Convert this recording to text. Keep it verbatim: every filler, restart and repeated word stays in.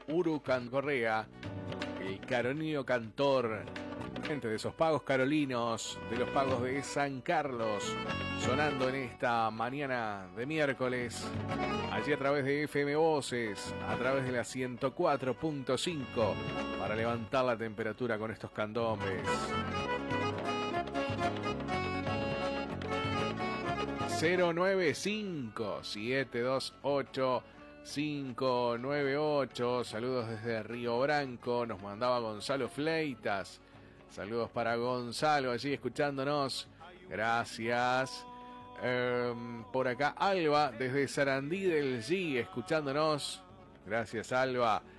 Urucan Correa, el Caronino Cantor, gente de esos pagos carolinos, de los pagos de San Carlos, sonando en esta mañana de miércoles, allí a través de F M Voces, a través de la ciento cuatro punto cinco, para levantar la temperatura con estos candombes. cero nueve cinco siete dos ocho cinco nueve ocho. Saludos desde Río Branco. Nos mandaba Gonzalo Fleitas. Saludos para Gonzalo allí escuchándonos. Gracias. Eh, por acá Alba desde Sarandí del G escuchándonos. Gracias, Alba.